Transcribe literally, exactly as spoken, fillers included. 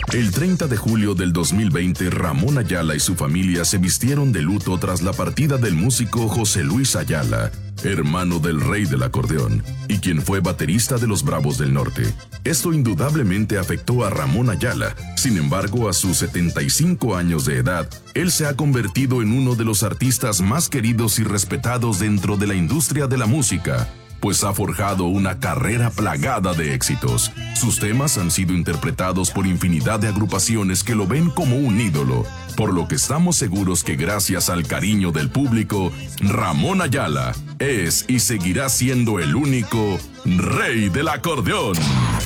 El treinta de julio del dos mil veinte, Ramón Ayala y su familia se vistieron de luto tras la partida del músico José Luis Ayala, hermano del rey del acordeón, y quien fue baterista de los Bravos del Norte. Esto indudablemente afectó a Ramón Ayala. Sin embargo, a sus setenta y cinco años de edad, él se ha convertido en uno de los artistas más queridos y respetados dentro de la industria de la música, pues ha forjado una carrera plagada de éxitos. Sus temas han sido interpretados por infinidad de agrupaciones que lo ven como un ídolo, por lo que estamos seguros que gracias al cariño del público, Ramón Ayala es y seguirá siendo el único rey del acordeón.